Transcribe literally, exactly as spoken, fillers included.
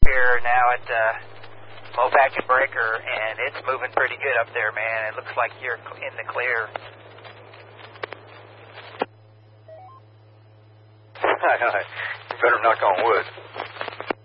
here now at uh, Mopac and Breaker, and it's moving pretty good up there, man. It looks like you're in the clear. You better knock on wood.